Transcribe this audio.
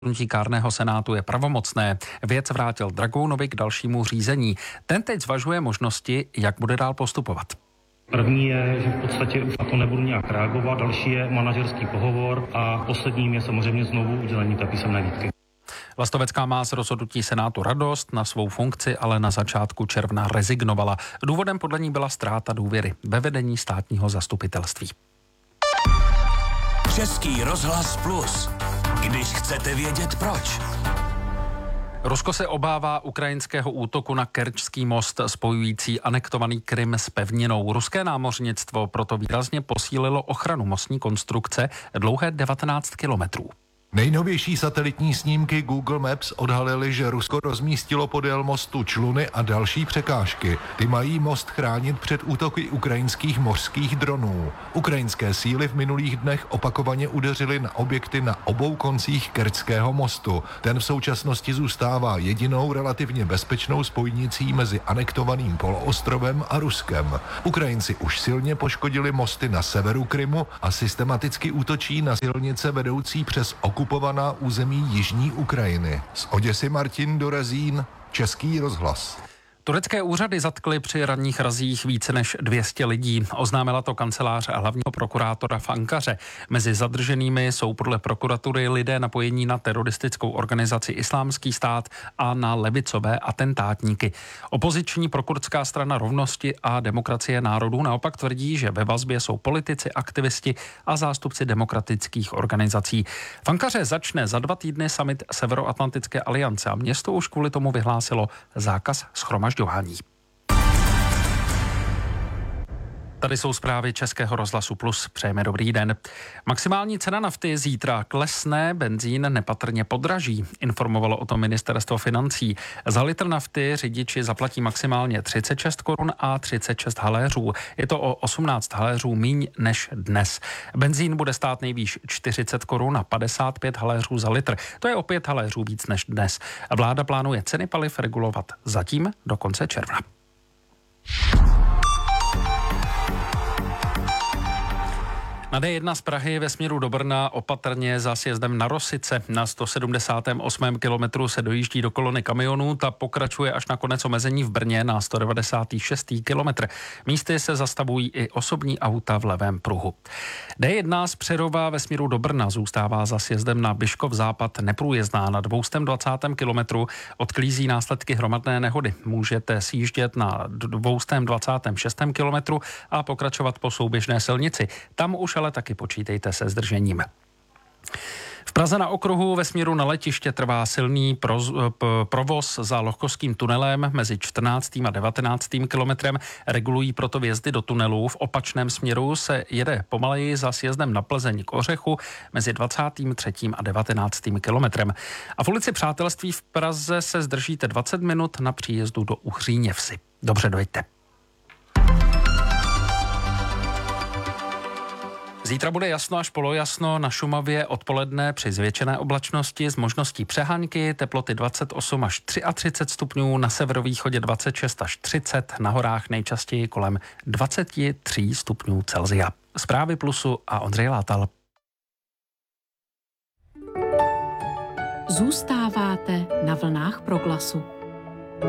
rozhodnutí kárného senátu je pravomocné. Věc vrátil Dragounovi k dalšímu řízení. Ten teď zvažuje možnosti, jak bude dál postupovat. První je, že v podstatě už na to nebudu nějak reagovat, další je manažerský pohovor a posledním je samozřejmě znovu udělení té písemné výtky. Lastovecká má z rozhodnutí senátu radost, na svou funkci ale na začátku června rezignovala. Důvodem podle ní byla ztráta důvěry ve vedení státního zastupitelství. Český rozhlas Plus. Když chcete vědět proč. Rusko se obává ukrajinského útoku na Kerčský most spojující anektovaný Krym s pevninou. Ruské námořnictvo proto výrazně posílilo ochranu mostní konstrukce dlouhé 19 kilometrů. Nejnovější satelitní snímky Google Maps odhalily, že Rusko rozmístilo podél mostu čluny a další překážky. Ty mají most chránit před útoky ukrajinských mořských dronů. Ukrajinské síly v minulých dnech opakovaně udeřily na objekty na obou koncích Kerčského mostu. Ten v současnosti zůstává jedinou relativně bezpečnou spojnicí mezi anektovaným poloostrovem a Ruskem. Ukrajinci už silně poškodili mosty na severu Krymu a systematicky útočí na silnice vedoucí přes okupovaná území jižní Ukrajiny. Z Oděsy Martin Dorazín, Český rozhlas. Turecké úřady zatkly při ranních razích více než 200 lidí. Oznámila to kancelář hlavního prokurátora v Ankaře. Mezi zadrženými jsou podle prokuratury lidé napojení na teroristickou organizaci Islámský stát a na levicové atentátníky. Opoziční prokurdská strana rovnosti a demokracie národů naopak tvrdí, že ve vazbě jsou politici, aktivisti a zástupci demokratických organizací. V Ankaře začne za 2 týdny summit Severoatlantické aliance a město už kvůli tomu vyhlásilo zákaz shromažďování. Tady jsou zprávy Českého rozhlasu Plus. Přejeme dobrý den. Maximální cena nafty zítra klesne, benzín nepatrně podraží, informovalo o tom ministerstvo financí. Za litr nafty řidiči zaplatí maximálně 36 korun a 36 haléřů. Je to o 18 haléřů míň než dnes. Benzín bude stát nejvýš 40 korun a 55 haléřů za litr. To je o 5 haléřů víc než dnes. Vláda plánuje ceny paliv regulovat zatím do konce června. Na D1 z Prahy ve směru do Brna opatrně za sjezdem na Rosice. Na 178. kilometru se dojíždí do kolony kamionů, ta pokračuje až na konec omezení v Brně na 196. kilometr. Místy se zastavují i osobní auta v levém pruhu. D1 z Přerova ve směru do Brna zůstává za sjezdem na Byškov západ neprůjezdná. Na 220. kilometru odklízí následky hromadné nehody. Můžete sjíždět na 226. kilometru a pokračovat po souběžné silnici. Tam už ale taky počítejte se zdržením. V Praze na okruhu ve směru na letiště trvá silný provoz za Lohkovským tunelem mezi 14. a 19. kilometrem. Regulují proto vjezdy do tunelu. V opačném směru se jede pomaleji za sjezdem na Plzeň k Ořechu mezi 23. a 19. kilometrem. A v ulici Přátelství v Praze se zdržíte 20 minut na příjezdu do Uchříně Vsi. Dobře dojďte. Zítra bude jasno až polojasno, na Šumavě odpoledne při zvětšené oblačnosti s možností přehánky, teploty 28 až 33 stupňů, na severovýchodě 26 až 30, na horách nejčastěji kolem 23 stupňů Celsia. Zprávy Plusu a Ondřej Látal. Zůstáváte na vlnách Proglasu.